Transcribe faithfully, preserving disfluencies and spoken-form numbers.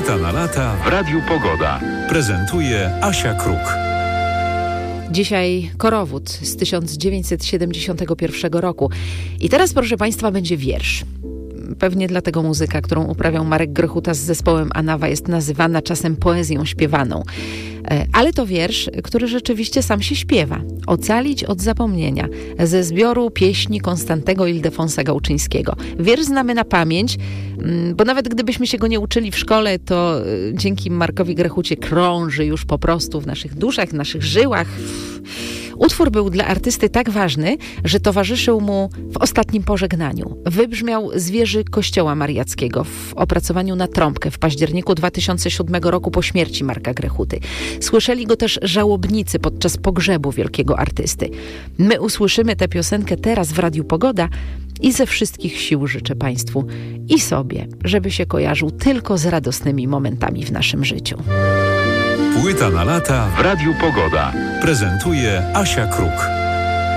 Płyta na lata w Radiu Pogoda. Prezentuje Asia Kruk. Dzisiaj korowód z tysiąc dziewięćset siedemdziesiątego pierwszego roku. I teraz, proszę Państwa, będzie wiersz. Pewnie dlatego muzyka, którą uprawiał Marek Grechuta z zespołem Anawa, jest nazywana czasem poezją śpiewaną. Ale to wiersz, który rzeczywiście sam się śpiewa. Ocalić od zapomnienia. Ze zbioru pieśni Konstantego Ildefonsa Gałczyńskiego. Wiersz znamy na pamięć, bo nawet gdybyśmy się go nie uczyli w szkole, to dzięki Markowi Grechucie krąży już po prostu w naszych duszach, w naszych żyłach. Utwór był dla artysty tak ważny, że towarzyszył mu w ostatnim pożegnaniu. Wybrzmiał z wieży Kościoła Mariackiego w opracowaniu na trąbkę w październiku dwa tysiące siódmego roku po śmierci Marka Grechuty. Słyszeli go też żałobnicy podczas pogrzebu wielkiego artysty. My usłyszymy tę piosenkę teraz w Radiu Pogoda i ze wszystkich sił życzę Państwu i sobie, żeby się kojarzył tylko z radosnymi momentami w naszym życiu. Płyta na lata w Radiu Pogoda. Prezentuje Asia Kruk.